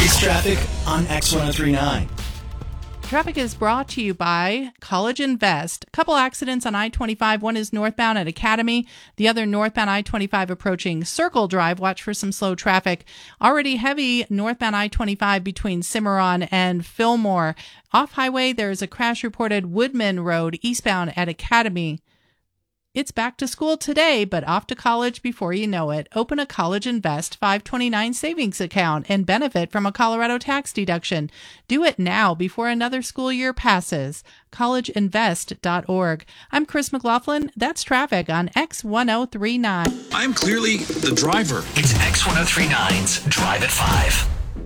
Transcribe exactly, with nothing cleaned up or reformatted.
This traffic on X ten thirty-nine. Traffic is brought to you by College Invest. A couple accidents on I twenty-five. One is northbound at Academy. The other northbound I twenty-five approaching Circle Drive. Watch for some slow traffic. Already heavy northbound I twenty-five between Cimarron and Fillmore. Off highway, there is a crash reported Woodman Road eastbound at Academy. It's back to school today, but off to college before you know it. Open a College Invest five twenty-nine savings account and benefit from a Colorado tax deduction. Do it now before another school year passes. college invest dot org. I'm Chris McLaughlin. That's traffic on X ten thirty-nine. I'm clearly the driver. It's X ten thirty-nine's Drive at five.